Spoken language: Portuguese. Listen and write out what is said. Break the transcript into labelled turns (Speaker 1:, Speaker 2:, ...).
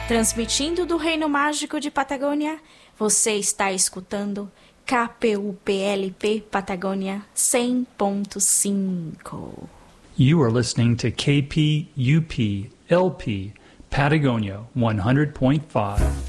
Speaker 1: Transmitindo do Reino Mágico de Patagônia, você está escutando KPUPLP Patagônia 100.5.
Speaker 2: You are listening to KPUP LP Patagonia 100.5.